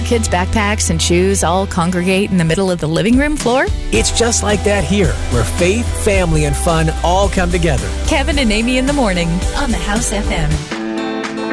kids' backpacks and shoes all congregate in the middle of the living room floor? It's just like that here, where faith, family, and fun all come together. Kevin and Amy in the morning on the House FM.